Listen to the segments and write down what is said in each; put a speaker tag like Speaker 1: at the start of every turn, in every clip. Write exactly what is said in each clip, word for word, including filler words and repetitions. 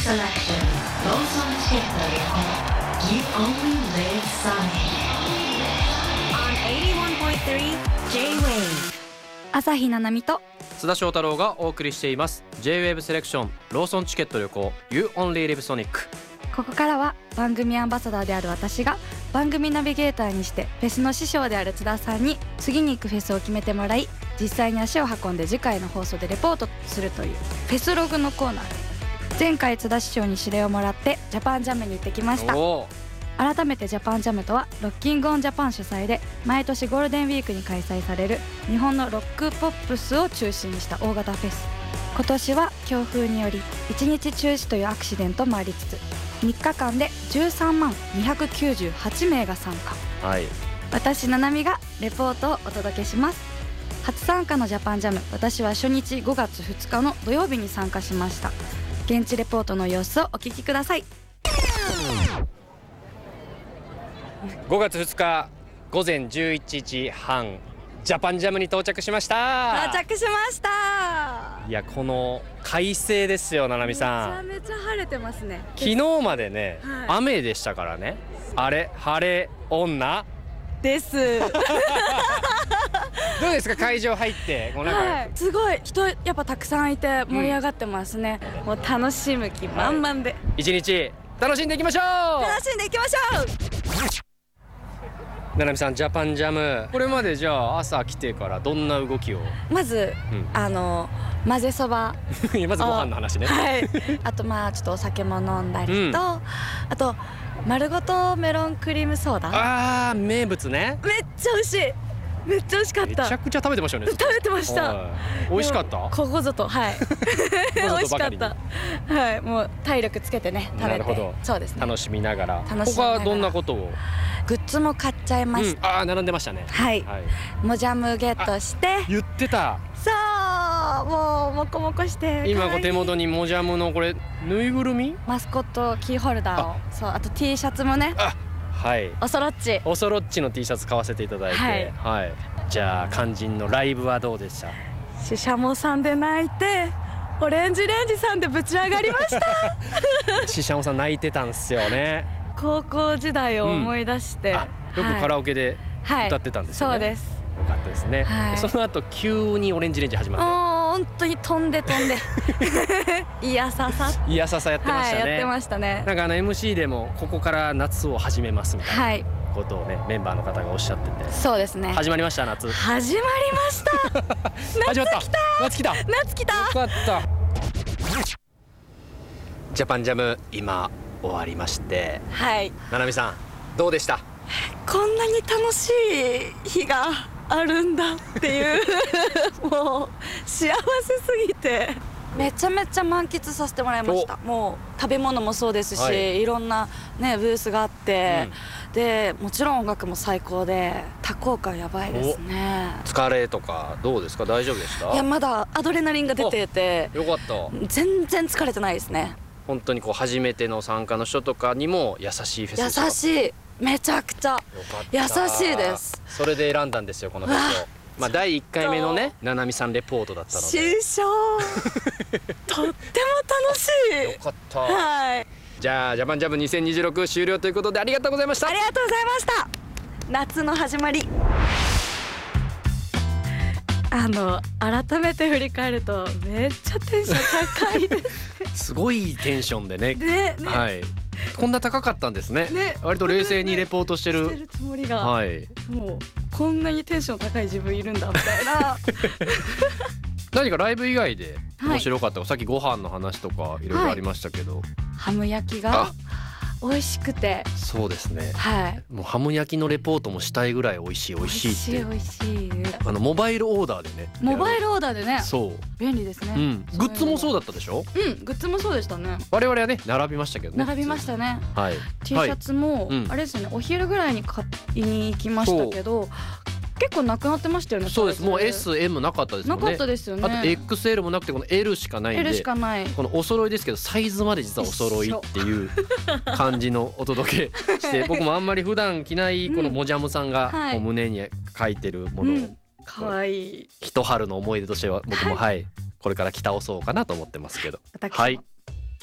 Speaker 1: selection. Lawson Ticket You only live Sunny. On eighty-one point three J-Wave
Speaker 2: 朝日奈々美と
Speaker 3: 津田翔太郎がお送りしています J-Wave セレクションローソンチケット旅行 You Only Live Sonic。
Speaker 2: ここからは番組アンバサダーである私が番組ナビゲーターにしてフェスの師匠である津田さんに次に行くフェスを決めてもらい、実際に足を運んで次回の放送でレポートするというフェスログのコーナーです。前回津田師匠に指令をもらってジャパンジャムに行ってきました。改めてジャパンジャムとはロッキングオンジャパン主催で毎年ゴールデンウィークに開催される日本のロックポップスを中心にした大型フェス。今年は強風によりいちにち中止というアクシデントもありつつみっかかんでじゅうさんまんにひゃくきゅうじゅうはちめいが参加、はい、私ななみがレポートをお届けします。初参加のジャパンジャム、私は初日ごがつふつかの土曜日に参加しました。現地レポートの様子をお聞きください。
Speaker 3: ごがつふつかごぜんじゅういちじはん、ジャパンジャムに到着しました。
Speaker 2: 到着しました。
Speaker 3: いや、この快晴ですよ、ななみさん。
Speaker 2: めちゃめちゃ晴れてますね。
Speaker 3: 昨日までね、はい、雨でしたからね。あれ晴れ女
Speaker 2: です
Speaker 3: どうですか、会場入ってこうなんか、
Speaker 2: はい、すごい人やっぱたくさんいて盛り上がってますね、うん、もう楽しむ気満々で、はい、
Speaker 3: 一日楽しんでいきましょう
Speaker 2: 楽しんでいきましょう。
Speaker 3: ななみさん、ジャパンジャム、これまでじゃあ朝来てからどんな動きを？
Speaker 2: まず、うん、あの混ぜそば
Speaker 3: まずご飯の話ね、
Speaker 2: はい、あとまあちょっとお酒も飲んだりと、うん、あと丸ごとメロンクリームソーダ、
Speaker 3: あー名物ね。
Speaker 2: めっちゃ美味しい、めっちゃ美味しかった。
Speaker 3: めちゃくちゃ食べてましたよね。
Speaker 2: 食べてました。
Speaker 3: 美味しかった。
Speaker 2: ここぞと、はい美味しかった。はい、もう体力つけてね食べて。
Speaker 3: なるほど。
Speaker 2: そうですね。
Speaker 3: 楽しみながら。
Speaker 2: 楽しみながら。
Speaker 3: 他はどんなことを？
Speaker 2: グッズも買っちゃいました、
Speaker 3: うん、ああ並んでましたね。
Speaker 2: はい、はい、モジャムゲットして
Speaker 3: 言ってた。
Speaker 2: そう、もうモコモコして
Speaker 3: 今お手元にモジャムのこれぬいぐるみ
Speaker 2: マスコットキーホルダーを、そう、あと T シャツもね、
Speaker 3: あ、はい、
Speaker 2: おそろっち
Speaker 3: おそろっちの T シャツ買わせていただいて、はい、はい、じゃあ肝心のライブはどうでした？
Speaker 2: シシャモさんで泣いてオレンジレンジさんでぶち上がりました
Speaker 3: シシャモさん泣いてたんすよね。
Speaker 2: 高校時代を思い出して、うん、
Speaker 3: よくカラオケで歌ってたんですよね、はいはい、そうです。よかったですね、はい、その後急にオレンジレンジ始まって、
Speaker 2: 本当に飛んで飛んでいやささ
Speaker 3: いやささやってましたね、
Speaker 2: はい、やってましたね。
Speaker 3: なんかあの エムシー でもここから夏を始めますみたいなことをね、はい、メンバーの方がおっしゃってて。
Speaker 2: そうですね、
Speaker 3: 始まりました。夏
Speaker 2: 始まりました
Speaker 3: 始まった
Speaker 2: 夏来た
Speaker 3: 夏来た
Speaker 2: 夏来た
Speaker 3: よかった。ジャパンジャム今終わりまして、はい、ななみさんどうでした？
Speaker 2: こんなに楽しい日があるんだっていうもう幸せすぎてめちゃめちゃ満喫させてもらいました。もう食べ物もそうですし、はい、いろんなねブースがあって、うん、でもちろん音楽も最高で多幸感やばいですね。
Speaker 3: 疲れとかどうですか？大丈夫でした？
Speaker 2: いや、まだアドレナリンが出てて
Speaker 3: よかった。
Speaker 2: 全然疲れてないですね。
Speaker 3: 本当にこう初めての参加の人とかにも優しいフェスですか？優
Speaker 2: しい、めちゃくちゃ優しいです。
Speaker 3: それで選んだんですよこのフェスを。まあだいいっかいめのね、ななみさんレポートだったので
Speaker 2: 師匠とっても楽しい。
Speaker 3: よかった、
Speaker 2: はい、
Speaker 3: じゃあジャパンジャムにせんにじゅうろく終了ということでありがとうございました。
Speaker 2: ありがとうございました。夏の始まり、あの改めて振り返るとめっちゃテンション高いです
Speaker 3: すごいテンションでね、
Speaker 2: ね、ね、
Speaker 3: はい、こんな高かったんですね。ね、割と冷静にレポートしてる、
Speaker 2: してるつもりが、
Speaker 3: はい、
Speaker 2: もうこんなにテンション高い自分いるんだみたいな
Speaker 3: 何かライブ以外で面白かった、はい、さっきご飯の話とかいろいろありましたけど、はい、
Speaker 2: ハム焼きが美味しくて。
Speaker 3: そうですね、
Speaker 2: はい、
Speaker 3: もうハム焼きのレポートもしたいぐらい美味しい美味しいって。
Speaker 2: 美味しい美味しい。
Speaker 3: あのモバイルオーダーでね、
Speaker 2: モバイルオーダーでね、
Speaker 3: そう
Speaker 2: 便利ですね、
Speaker 3: うん、グッズもそうだったでしょ？
Speaker 2: うん、グッズもそうでしたね。
Speaker 3: 我々はね並びましたけどね。
Speaker 2: 並びましたね、
Speaker 3: はい、
Speaker 2: T シャツも、はい、あれですよね、お昼ぐらいに買いに行きましたけど結構なくなってましたよね。
Speaker 3: そうです、もう エスエム なかったですもんね。
Speaker 2: なかったですよね。
Speaker 3: あと エックスエル もなくてこの エル しかないんで、
Speaker 2: エル しかない。
Speaker 3: このお揃いですけどサイズまで実はお揃いっていう感じのお届けして僕もあんまり普段着ないこのモジャムさんがこう胸に書いてるものを、うん、かわいい一春の思い出としては僕も、はい、はい、これから着倒そうかなと思ってますけど、はい。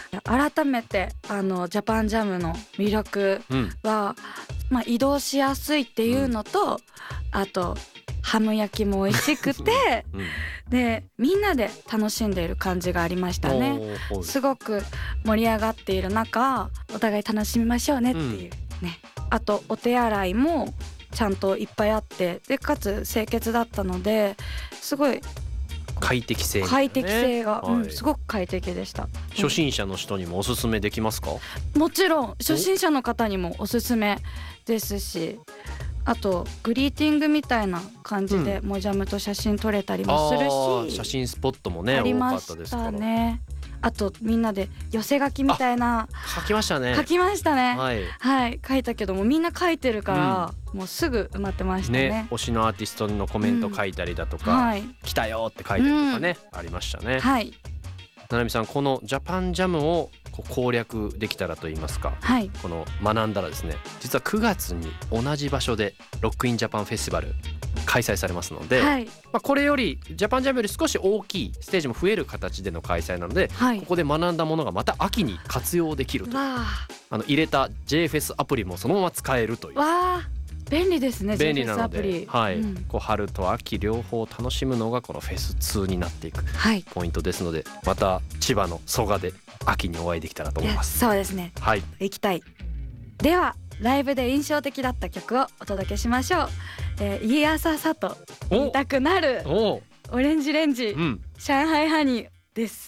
Speaker 2: 改めてあのジャパンジャムの魅力は、うん、まあ、移動しやすいっていうのと、うん、あとハム焼きも美味しくて、うん、でみんなで楽しんでいる感じがありましたね。すごく盛り上がっている中、お互い楽しみましょうねっていうね、うん、あとお手洗いもちゃんといっぱいあって、でかつ清潔だったのですごい
Speaker 3: 快適性、ね、
Speaker 2: 快適性が、はい、うん、すごく快適でした。
Speaker 3: 初心者の人にもおすすめできますか？
Speaker 2: もちろん初心者の方にもおすすめですし、あとグリーティングみたいな感じでモジャムと写真撮れたりもするし、
Speaker 3: うん、写真スポットもね
Speaker 2: ありましたね。あとみんなで寄せ書きみたいな
Speaker 3: 書きましたね。
Speaker 2: 書きましたね。
Speaker 3: はい、
Speaker 2: はい、書いたけどもみんな書いてるから、うん、もうすぐ埋まってましたね。
Speaker 3: ね、推しのアーティストのコメント書いたりだとか、うん、はい、来たよって書いたりとかね、うん、ありましたね。
Speaker 2: はい。
Speaker 3: ななみさん、このジャパンジャムをこう攻略できたらと言いますか、はい、この学んだらですね、実はくがつに同じ場所でロックインジャパンフェスティバル開催されますので、はい、まあ、これよりジャパンジャムより少し大きいステージも増える形での開催なので、はい、ここで学んだものがまた秋に活用できると、あの入れた ジェイフェス アプリもそのまま使えるという。
Speaker 2: わ便利ですね。
Speaker 3: 便利なので、はい、うん、こう春と秋両方楽しむのがこのフェスツーになっていくポイントですので、はい、また千葉の蘇我で秋にお会いできたらと思います。
Speaker 2: そうですね、はい、行きたい。ではライブで印象的だった曲をお届けしましょう。えー、いい朝さと言いたくなるオレンジレンジ、うん、上海ハニーです。